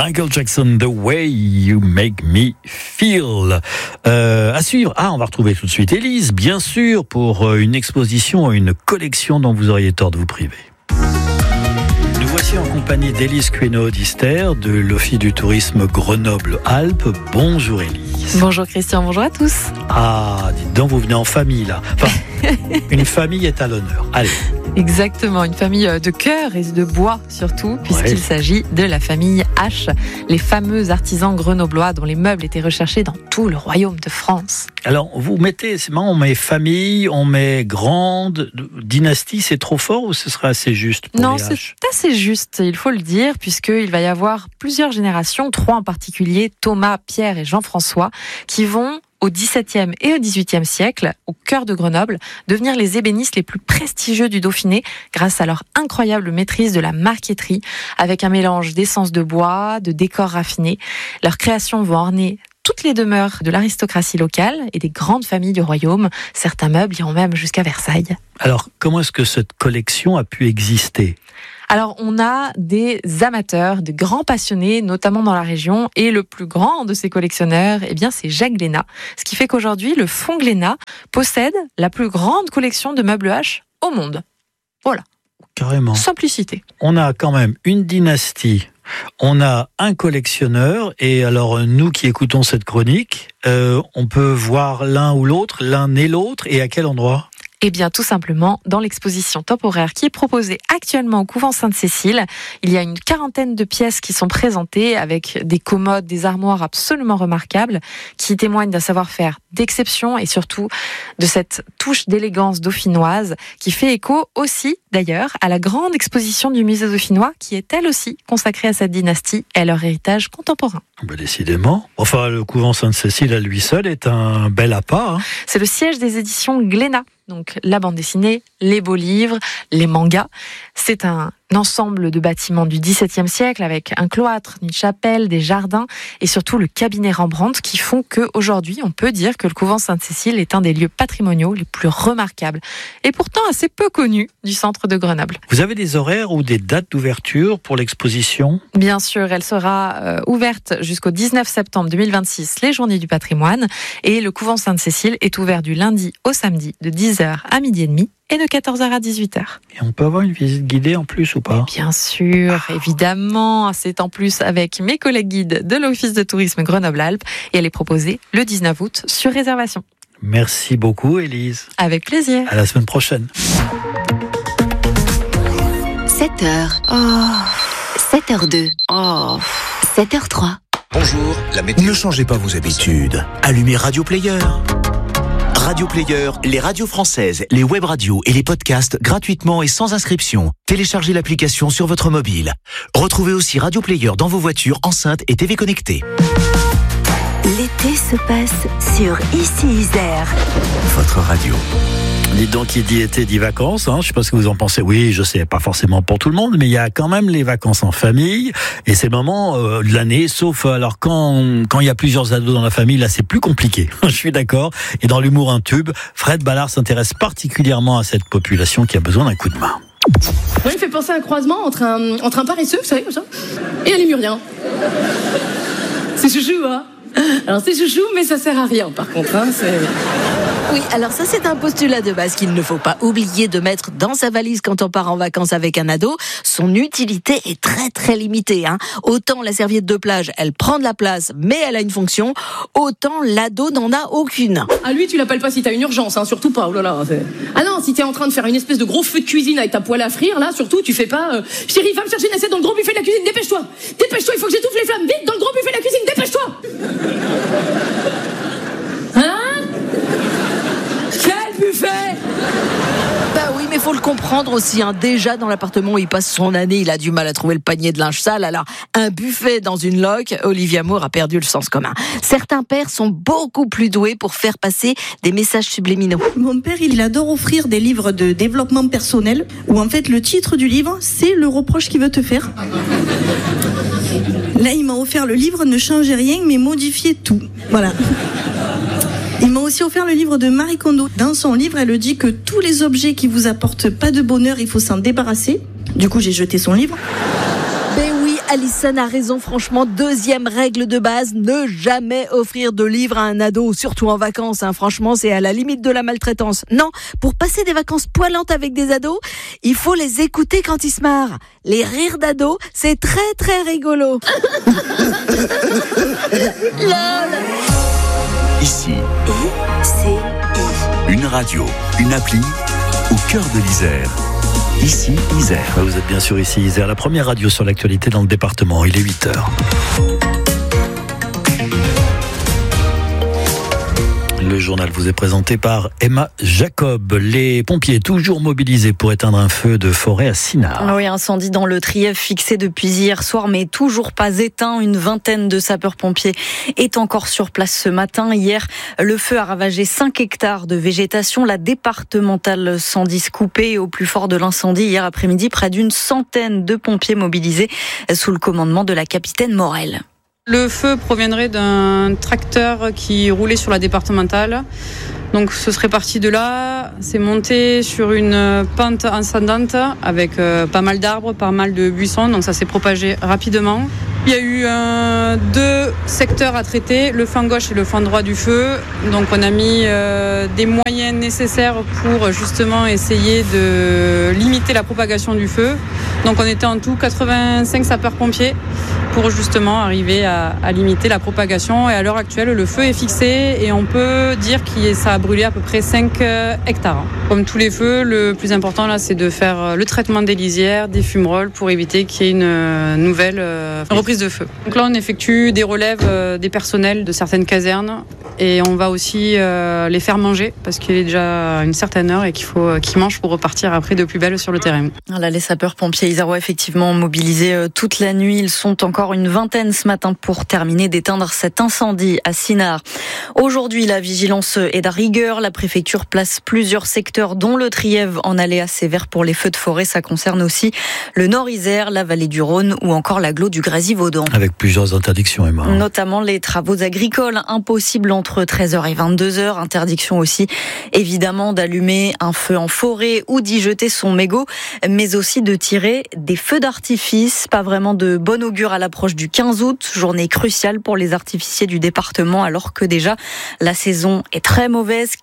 Michael Jackson, The Way You Make Me Feel. À suivre. On va retrouver tout de suite Élise, bien sûr, pour une exposition, une collection dont vous auriez tort de vous priver. Nous voici en compagnie d'Élise Queneau-Dister de l'Office du tourisme Grenoble-Alpes. Bonjour Élise. Bonjour Christian, bonjour à tous. Dites donc, vous venez en famille là. Enfin, une famille est à l'honneur. Allez. Exactement, une famille de cœur et de bois surtout, puisqu'il s'agit de la famille H, les fameux artisans grenoblois dont les meubles étaient recherchés dans tout le royaume de France. Alors, vous mettez, c'est marrant, on met famille, on met grande, dynastie, c'est trop fort ou ce serait assez juste pour Non, les H ? c'est assez juste, il faut le dire, puisqu'il va y avoir plusieurs générations, 3 en particulier, Thomas, Pierre et Jean-François, qui vont au XVIIe et au XVIIIe siècle, au cœur de Grenoble, devenir les ébénistes les plus prestigieux du Dauphiné grâce à leur incroyable maîtrise de la marqueterie, avec un mélange d'essence de bois, de décors raffinés. Leurs créations vont orner toutes les demeures de l'aristocratie locale et des grandes familles du royaume. Certains meubles iront même jusqu'à Versailles. Alors, comment est-ce que cette collection a pu exister ? Alors, on a des amateurs, des grands passionnés, notamment dans la région, et le plus grand de ces collectionneurs, c'est Jacques Glénat. Ce qui fait qu'aujourd'hui, le Fonds Glénat possède la plus grande collection de meubles H au monde. Voilà. Carrément. Simplicité. On a quand même une dynastie, on a un collectionneur, et alors nous qui écoutons cette chronique, on peut voir l'un ou l'autre, l'un et l'autre, et à quel endroit ? Tout simplement dans l'exposition temporaire qui est proposée actuellement au couvent Sainte-Cécile. Il y a une 40aine de pièces qui sont présentées avec des commodes, des armoires absolument remarquables qui témoignent d'un savoir-faire d'exception et surtout de cette touche d'élégance dauphinoise qui fait écho aussi d'ailleurs à la grande exposition du musée dauphinois qui est elle aussi consacrée à cette dynastie et à leur héritage contemporain. Décidément. Enfin, le couvent Sainte-Cécile à lui seul est un bel appât. C'est le siège des éditions Glénat. Donc la bande dessinée, les beaux livres, les mangas. C'est un ensemble de bâtiments du XVIIe siècle avec un cloître, une chapelle, des jardins et surtout le cabinet Rembrandt qui font qu'aujourd'hui, on peut dire que le couvent Sainte-Cécile est un des lieux patrimoniaux les plus remarquables et pourtant assez peu connus du centre de Grenoble. Vous avez des horaires ou des dates d'ouverture pour l'exposition ? Bien sûr, elle sera ouverte jusqu'au 19 septembre 2026, les Journées du patrimoine, et le couvent Sainte-Cécile est ouvert du lundi au samedi de 10h à 12h30 et de 14h à 18h. Et on peut avoir une visite guidée en plus ou pas ? Bien sûr, évidemment. C'est en plus avec mes collègues guides de l'Office de tourisme Grenoble-Alpes et elle est proposée le 19 août sur réservation. Merci beaucoup Élise. Avec plaisir. À la semaine prochaine. 7h. 7h02. 7h03. Bonjour, la météo. Ne changez pas vos habitudes. Allumez Radio Player. Radio Player, les radios françaises, les web radios et les podcasts gratuitement et sans inscription. Téléchargez l'application sur votre mobile. Retrouvez aussi Radio Player dans vos voitures, enceintes et TV connectées. L'été se passe sur Ici Isère. Votre radio. Dites donc, qui dit été dit vacances, je sais pas ce que vous en pensez. Oui, je sais, pas forcément pour tout le monde, mais il y a quand même les vacances en famille, et c'est le moment de l'année, sauf alors quand il y a plusieurs ados dans la famille, là c'est plus compliqué, je suis d'accord, et dans l'humour un tube, Fred Ballard s'intéresse particulièrement à cette population qui a besoin d'un coup de main. Moi, il me fait penser à un croisement entre un paresseux, vous savez, comme ça, et un lémurien. C'est chouchou, Alors c'est chouchou, mais ça sert à rien, par contre, Oui, alors ça c'est un postulat de base qu'il ne faut pas oublier de mettre dans sa valise quand on part en vacances avec un ado. Son utilité est très très limitée. Autant la serviette de plage, elle prend de la place, mais elle a une fonction, autant l'ado n'en a aucune. Ah, lui, tu l'appelles pas si t'as une urgence, surtout pas, oh là là. Ah non, si t'es en train de faire une espèce de gros feu de cuisine avec ta poêle à frire, là, surtout, tu fais pas chérie, va me chercher une assiette dans le gros buffet de la cuisine, dépêche-toi, il faut que j'étouffe les flammes, vite, dans le gros buffet de la cuisine, dépêche-toi. Quel buffet? Bah oui, mais faut le comprendre aussi. Déjà, dans l'appartement où il passe son année, il a du mal à trouver le panier de linge sale. Alors, un buffet dans une loque, Olivia Moore a perdu le sens commun. Certains pères sont beaucoup plus doués pour faire passer des messages subliminaux. Mon père, il adore offrir des livres de développement personnel, où en fait, le titre du livre, c'est le reproche qu'il veut te faire. Là, il m'a offert le livre « Ne changez rien, mais modifiez tout ». Voilà. Il m'a aussi offert le livre de Marie Kondo. Dans son livre, elle dit que tous les objets qui vous apportent pas de bonheur, il faut s'en débarrasser. Du coup, j'ai jeté son livre. Ben oui, Alison a raison, franchement, deuxième règle de base, ne jamais offrir de livres à un ado, surtout en vacances, franchement, c'est à la limite de la maltraitance. Non, pour passer des vacances poilantes avec des ados, il faut les écouter quand ils se marrent. Les rires d'ados, c'est très très rigolo. Ici, une radio, une appli au cœur de l'Isère. Ici, Isère. Vous êtes bien sûr ici, Isère, la première radio sur l'actualité dans le département. Il est 8h. Le journal vous est présenté par Emma Jacob. Les pompiers toujours mobilisés pour éteindre un feu de forêt à Sinard. Oui, incendie dans le Trièves fixé depuis hier soir, mais toujours pas éteint. Une vingtaine de sapeurs-pompiers est encore sur place ce matin. Hier, le feu a ravagé 5 hectares de végétation. La départementale 110 coupée au plus fort de l'incendie. Hier après-midi, près d'une centaine de pompiers mobilisés sous le commandement de la capitaine Morel. Le feu proviendrait d'un tracteur qui roulait sur la départementale. Donc ce serait parti de là, c'est monté sur une pente ascendante avec pas mal d'arbres, pas mal de buissons, donc ça s'est propagé rapidement. Il y a eu 2 secteurs à traiter, le flanc gauche et le flanc droit du feu. Donc on a mis des moyens nécessaires pour justement essayer de limiter la propagation du feu. Donc on était en tout 85 sapeurs-pompiers pour justement arriver à limiter la propagation. Et à l'heure actuelle, le feu est fixé et on peut dire que ça a brûlé à peu près 5 hectares. Comme tous les feux, le plus important là, c'est de faire le traitement des lisières, des fumerolles pour éviter qu'il y ait une nouvelle reprise de feu. Donc là, on effectue des relèves des personnels de certaines casernes et on va aussi les faire manger parce qu'il est déjà une certaine heure et qu'il faut qu'ils mangent pour repartir après de plus belle sur le terrain. Voilà, les sapeurs-pompiers isérois effectivement mobilisés toute la nuit. Ils sont encore une vingtaine ce matin pour terminer d'éteindre cet incendie à Sinard. Aujourd'hui, la vigilance est de rigueur. La préfecture place plusieurs secteurs, dont le Trièves, en aléa sévère pour les feux de forêt. Ça concerne aussi le Nord-Isère, la vallée du Rhône ou encore l'agglo du Grésivaudan. Avec plusieurs interdictions, Emma. Notamment les travaux agricoles, impossibles entre 13h et 22h. Interdiction aussi, évidemment, d'allumer un feu en forêt ou d'y jeter son mégot, mais aussi de tirer des feux d'artifice. Pas vraiment de bon augure à l'approche du 15 août, journée cruciale pour les artificiers du département, alors que déjà la saison est très mauvaise.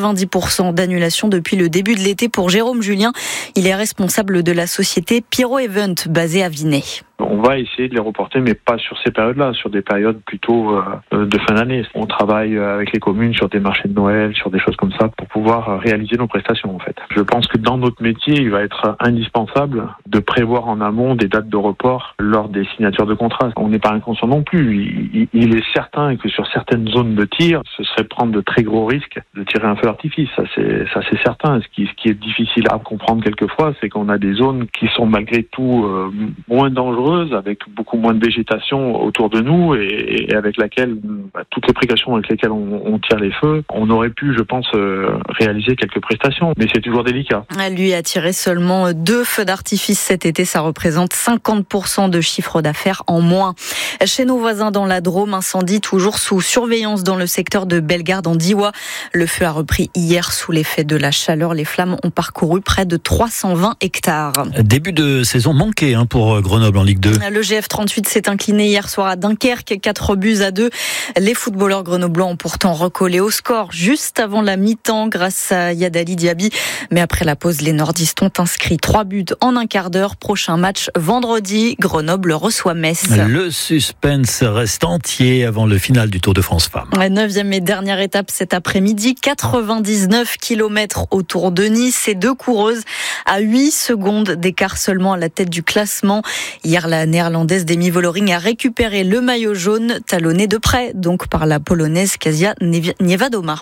90% d'annulation depuis le début de l'été pour Jérôme Julien. Il est responsable de la société Pyro Event basée à Vinay. On va essayer de les reporter, mais pas sur ces périodes-là, sur des périodes plutôt de fin d'année. On travaille avec les communes sur des marchés de Noël, sur des choses comme ça, pour pouvoir réaliser nos prestations, en fait. Je pense que dans notre métier, il va être indispensable de prévoir en amont des dates de report lors des signatures de contrats. On n'est pas inconscient non plus. Il est certain que sur certaines zones de tir, ce serait prendre de très gros risques de tirer un feu d'artifice. Ça c'est certain. Ce qui est difficile à comprendre quelquefois, c'est qu'on a des zones qui sont malgré tout moins dangereuses, avec beaucoup moins de végétation autour de nous et avec laquelle, toutes les précautions avec lesquelles on tire les feux, on aurait pu, je pense, réaliser quelques prestations. Mais c'est toujours délicat. Lui a tiré seulement 2 feux d'artifice cet été. Ça représente 50% de chiffre d'affaires en moins. Chez nos voisins dans la Drôme, incendie toujours sous surveillance dans le secteur de Bellegarde en Diois. Le feu a repris hier sous l'effet de la chaleur. Les flammes ont parcouru près de 320 hectares. Début de saison manqué pour Grenoble en Ligue 2. Le GF38 s'est incliné hier soir à Dunkerque, 4-2. Les footballeurs grenoblois ont pourtant recollé au score juste avant la mi-temps grâce à Yadali Diaby. Mais après la pause, les nordistes ont inscrit 3 buts en un quart d'heure. Prochain match vendredi, Grenoble reçoit Metz. Le suspense reste entier avant le final du Tour de France Femmes. La 9e et dernière étape cet après-midi, 99 km autour de Nice et 2 coureuses à 8 secondes d'écart seulement à la tête du classement. Hier, la néerlandaise Demi Vollering a récupéré le maillot jaune, talonné de près donc par la polonaise Kasia Niewiadoma.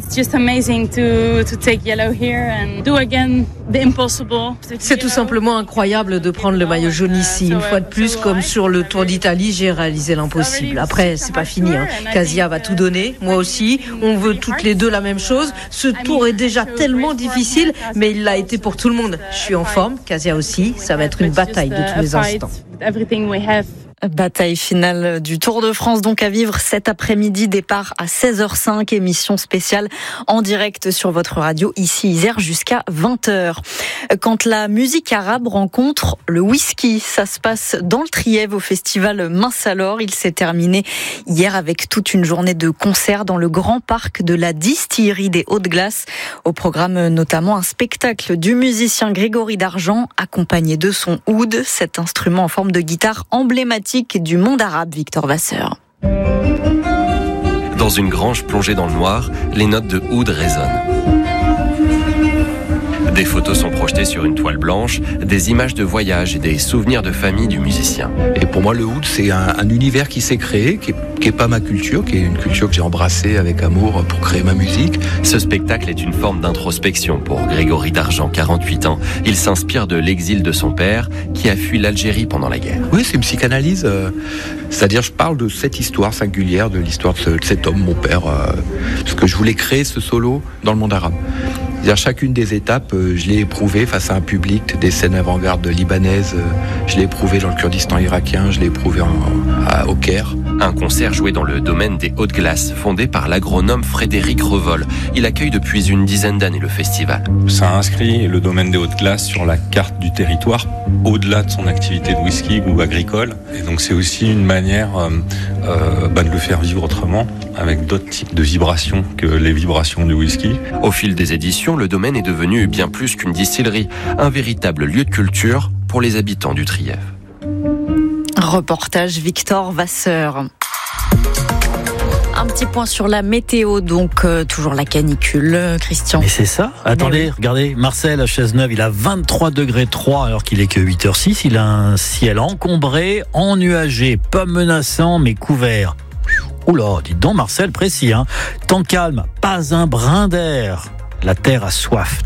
C'est tout simplement incroyable de prendre le maillot jaune ici. Une fois de plus, comme sur le Tour d'Italie, j'ai réalisé l'impossible. Après, c'est pas fini. Kasia va tout donner, moi aussi. On veut toutes les deux la même chose. Ce tour est déjà tellement difficile, mais il l'a été pour tout le monde. Je suis en forme, Kasia aussi. Ça va être une bataille de tous les instants. Bataille finale du Tour de France, donc à vivre cet après-midi, départ à 16h05, émission spéciale en direct sur votre radio, ici Isère, jusqu'à 20h. Quand la musique arabe rencontre le whisky, ça se passe dans le Trièves au festival Mince Alors. Il s'est terminé hier avec toute une journée de concerts dans le grand parc de la distillerie des Hauts-de-Glace. Au programme notamment un spectacle du musicien Grégory Dargent, accompagné de son oud, cet instrument en forme de guitare emblématique du monde arabe, Victor Vasseur. Dans une grange plongée dans le noir, les notes de oud résonnent. Des photos sont projetées sur une toile blanche, des images de voyage et des souvenirs de famille du musicien. Et pour moi, le oud, c'est un univers qui s'est créé, qui est pas ma culture, qui est une culture que j'ai embrassée avec amour pour créer ma musique. Ce spectacle est une forme d'introspection pour Grégory Dargent, 48 ans. Il s'inspire de l'exil de son père, qui a fui l'Algérie pendant la guerre. Oui, c'est une psychanalyse. C'est-à-dire, je parle de cette histoire singulière, de l'histoire de cet homme, mon père. Parce que je voulais créer ce solo dans le monde arabe. C'est-à-dire, chacune des étapes, je l'ai éprouvé face à un public, des scènes avant-garde libanaises, je l'ai éprouvé dans le Kurdistan irakien, je l'ai éprouvé au Caire. Un concert joué dans le domaine des Hauts-de-Glace, fondé par l'agronome Frédéric Revol. Il accueille depuis une dizaine d'années le festival. Ça inscrit le domaine des Hauts-de-Glace sur la carte du territoire, au-delà de son activité de whisky ou agricole. Et donc c'est aussi une manière de le faire vivre autrement, avec d'autres types de vibrations que les vibrations du whisky. Au fil des éditions, le domaine est devenu bien plus qu'une distillerie, un véritable lieu de culture pour les habitants du Trièves. Reportage Victor Vasseur. Un petit point sur la météo, donc toujours la canicule, Christian. Mais c'est ça. Attendez, regardez, Marcel à Chesneuve, il a 23 degrés 3 alors qu'il est que 8h06. Il a un ciel encombré, ennuagé, pas menaçant mais couvert. Oula, dites donc Marcel, précis, hein. Temps calme, pas un brin d'air. La terre a soif.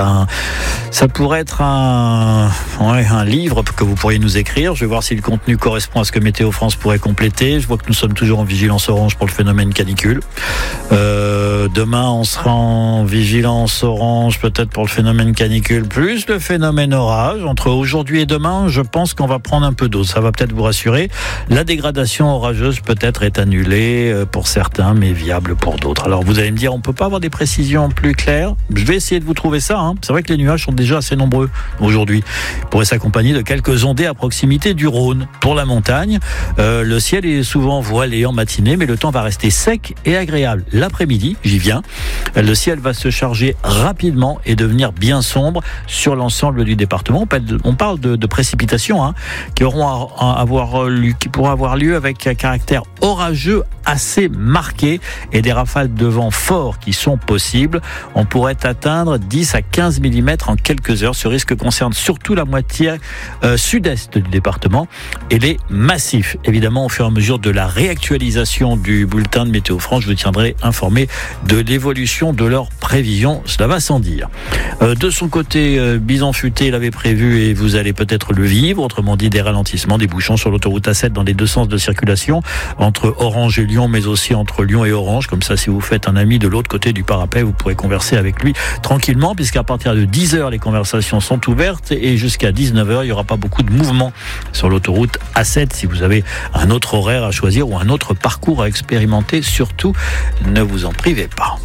Ça pourrait être un livre que vous pourriez nous écrire. Je vais voir si le contenu correspond à ce que Météo France pourrait compléter. Je vois que nous sommes toujours en vigilance orange pour le phénomène canicule. Demain, on sera en vigilance orange peut-être pour le phénomène canicule, plus le phénomène orage. Entre aujourd'hui et demain, je pense qu'on va prendre un peu d'eau. Ça va peut-être vous rassurer. La dégradation orageuse peut-être est annulée pour certains, mais viable pour d'autres. Alors vous allez me dire, on peut pas avoir des précisions plus claires? Je vais essayer de vous trouver ça. C'est vrai que les nuages sont déjà assez nombreux aujourd'hui. Ils pourraient s'accompagner de quelques ondées à proximité du Rhône. Pour la montagne, le ciel est souvent voilé en matinée, mais le temps va rester sec et agréable. L'après-midi, j'y viens, le ciel va se charger rapidement et devenir bien sombre sur l'ensemble du département. On parle de précipitations qui pourront avoir lieu avec un caractère orageux assez marqué et des rafales de vent forts qui sont possibles. On pourrait atteindre 10 à 15 mm en quelques heures. Ce risque concerne surtout la moitié sud-est du département et les massifs. Évidemment, au fur et à mesure de la réactualisation du bulletin de Météo France, je vous tiendrai informé de l'évolution de leurs prévisions. Cela va sans dire. De son côté, Bison Futé l'avait prévu et vous allez peut-être le vivre. Autrement dit, des ralentissements, des bouchons sur l'autoroute A7 dans les deux sens de circulation, entre Orange et Lyon, mais aussi entre Lyon et Orange. Comme ça, si vous faites un ami de l'autre côté du parapet, vous pourrez converser avec lui tranquillement, puisqu'à partir de 10h, les conversations sont ouvertes et jusqu'à 19h, il n'y aura pas beaucoup de mouvement sur l'autoroute A7. Si vous avez un autre horaire à choisir ou un autre parcours à expérimenter, surtout, ne vous en privez pas.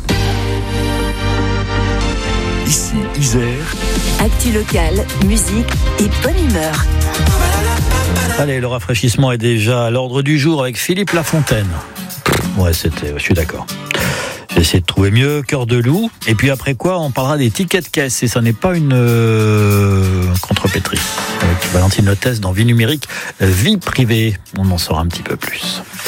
Ici, Isère. Actu locale, musique et bonne humeur. Allez, le rafraîchissement est déjà à l'ordre du jour avec Philippe Lafontaine. Ouais, je suis d'accord. J'ai essayé de trouver mieux, Cœur de loup. Et puis après quoi, on parlera des tickets de caisse. Et ça n'est pas une contrepétrie. Avec Valentine Lotès dans Vie numérique, vie privée. On en saura un petit peu plus.